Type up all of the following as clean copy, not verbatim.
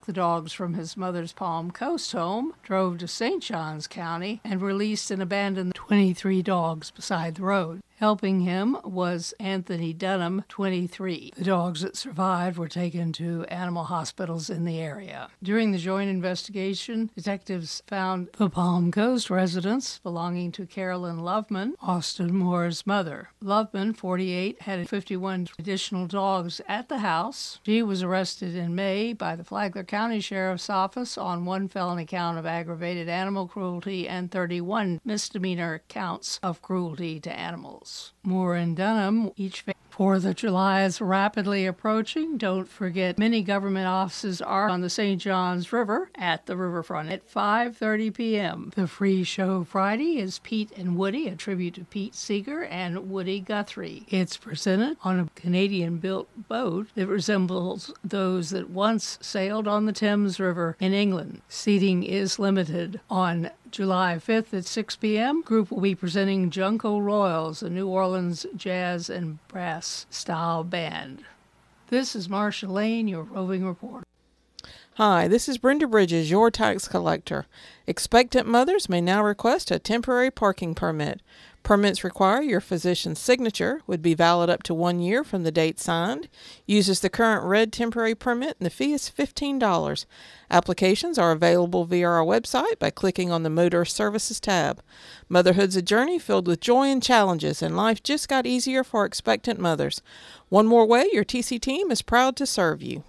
The dogs from his mother's Palm Coast home drove to St. Johns County and released and abandoned 23 dogs beside the road. Helping him was Anthony Dunham, 23. The dogs that survived were taken to animal hospitals in the area. During the joint investigation, detectives found the Palm Coast residence belonging to Carolyn Loveman, Austin Moore's mother. Loveman, 48, had 51 additional dogs at the house. She was arrested in May by the Flagler County Sheriff's Office on one felony count of aggravated animal cruelty and 31 misdemeanor counts of cruelty to animals. Moore and Dunham each 4th of July is rapidly approaching. Don't forget, many government offices are on the St. Johns River at the riverfront at 5:30 p.m. The free show Friday is Pete and Woody, a tribute to Pete Seeger and Woody Guthrie. It's presented on a Canadian-built boat that resembles those that once sailed on the Thames River in England. Seating is limited. On July 5th at 6 p.m., group will be presenting Junco Royals, a New Orleans jazz and brass style band. This is Marcia Lane, your roving reporter. Hi, this is Brenda Bridges, your tax collector. Expectant mothers may now request a temporary parking permit. Permits require your physician's signature, would be valid up to 1 year from the date signed, uses the current red temporary permit, and the fee is $15. Applications are available via our website by clicking on the Motor Services tab. Motherhood's a journey filled with joy and challenges, and life just got easier for expectant mothers. One more way your TC team is proud to serve you.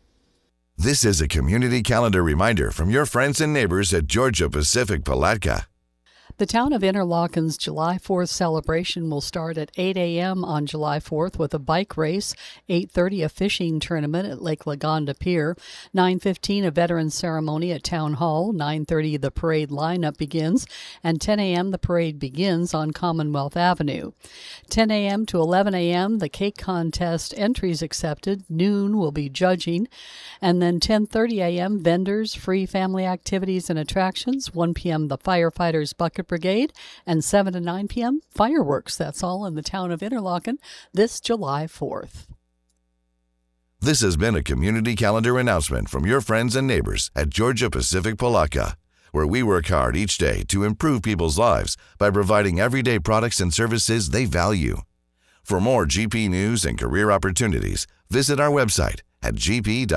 This is a community calendar reminder from your friends and neighbors at Georgia Pacific Palatka. The town of Interlaken's July 4th celebration will start at 8 a.m. on July 4th with a bike race, 8:30 a fishing tournament at Lake Lagonda Pier, 9:15 a veteran ceremony at Town Hall, 9:30 the parade lineup begins, and 10 a.m. the parade begins on Commonwealth Avenue. 10 a.m. to 11 a.m. the cake contest entries accepted, noon will be judging, and then 10:30 a.m. vendors, free family activities and attractions, 1 p.m. the firefighters bucket brigade, and 7 to 9 p.m. fireworks. That's all in the town of Interlaken this July 4th. This has been a community calendar announcement from your friends and neighbors at Georgia Pacific Palatka, where we work hard each day to improve people's lives by providing everyday products and services they value. For more GP news and career opportunities, visit our website at gp.com.